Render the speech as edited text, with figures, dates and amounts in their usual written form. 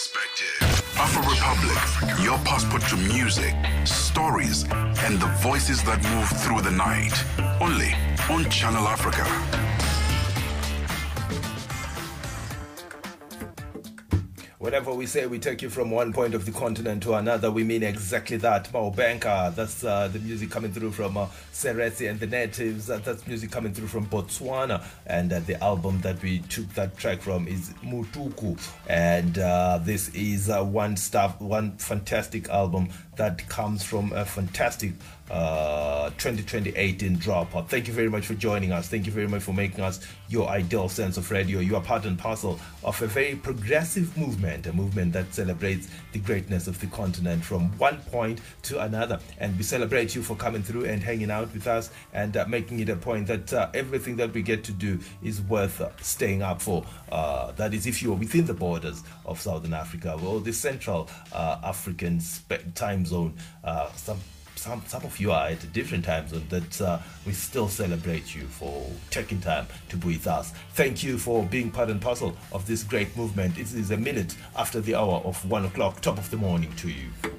perspective. Afro Republic, your passport to music, stories, and the voices that move through the night. Only on Channel Africa. Whenever we say we take you from one point of the continent to another, we mean exactly that. Maubanka, that's the music coming through from Seretse and the Natives. That's music coming through from Botswana. And the album that we took that track from is Mutuku. And this is one fantastic album that comes from a fantastic 2018 drop. Thank you very much for joining us. Thank you very much for making us your ideal sense of radio. You are part and parcel of a very progressive movement, a movement that celebrates the greatness of the continent from one point to another. And we celebrate you for coming through and hanging out with us and making it a point that everything that we get to do is worth staying up for. That is, if you're within the borders of Southern Africa or the Central African time zone. Some of you are at a different time zone that we still celebrate you for taking time to be with us. Thank you for being part and parcel of this great movement. It is a minute after the hour of 1 o'clock, top of the morning to you.